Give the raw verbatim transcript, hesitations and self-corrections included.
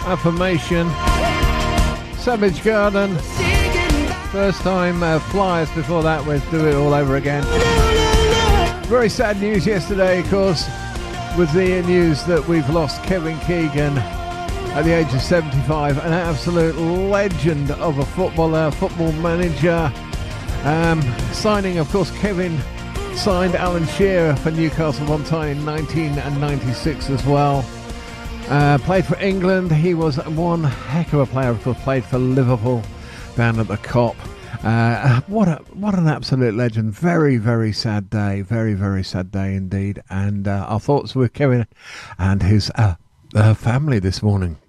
Affirmation, Savage Garden, first time uh, Flyers, before that we'll do it all over again. Very sad news yesterday, of course, was the news that we've lost Kevin Keegan at the age of seventy-five, an absolute legend of a footballer, football manager. Um, signing, of course, Kevin signed Alan Shearer for Newcastle one time in nineteen ninety-six as well. Uh, played for England. He was one heck of a player, of course, played for Liverpool down at the Kop. Uh, what a what an absolute legend. Very, very sad day. Very, very sad day indeed. And uh, our thoughts with Kevin and his uh, uh, family this morning.